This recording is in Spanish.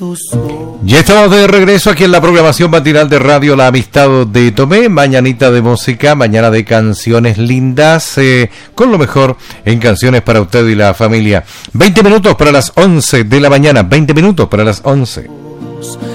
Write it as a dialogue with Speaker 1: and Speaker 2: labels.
Speaker 1: Ya estamos de regreso aquí en la programación matinal de Radio La Amistad de Tomé. Mañanita de música, mañana de canciones lindas, con lo mejor en canciones para usted y la familia. 20 minutos para las 11 de la mañana, 20 minutos para las 11.